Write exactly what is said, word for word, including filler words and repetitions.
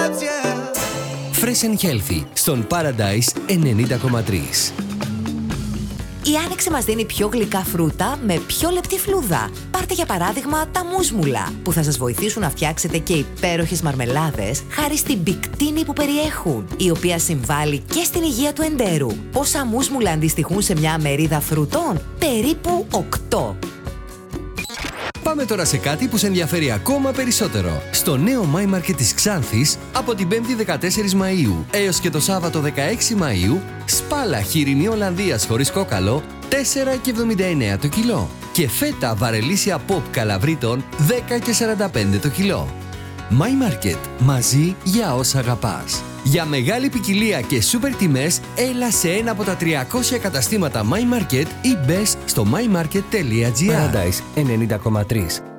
Fresh and Healthy στον Paradise ενενήντα κόμμα τρία. Η Άνοιξη μας δίνει πιο γλυκά φρούτα με πιο λεπτή φλούδα. Πάρτε για παράδειγμα τα μούσμουλα, που θα σας βοηθήσουν να φτιάξετε και υπέροχες μαρμελάδες χάρη στην πικτίνη που περιέχουν, η οποία συμβάλλει και στην υγεία του εντέρου. Πόσα μούσμουλα αντιστοιχούν σε μια μερίδα φρούτων? Περίπου οκτώ. Πάμε τώρα σε κάτι που σε ενδιαφέρει ακόμα περισσότερο. Στο νέο My Market της Ξάνθης, από την πέμπτη δεκατέσσερις Μαΐου έως και το Σάββατο δεκαέξι Μαΐου, σπάλα χοιρινή Ολλανδίας χωρίς κόκαλο, τέσσερα και εβδομήντα εννέα το κιλό. Και φέτα βαρελίσια pop καλαβρίτων, δέκα και σαράντα πέντε το κιλό. My Market, μαζί για όσα αγαπάς. Για μεγάλη ποικιλία και σούπερ τιμές, έλα σε ένα από τα τριακόσια καταστήματα My Market ή μπες στο my market τελεία gr. Paradise ενενήντα κόμμα τρία.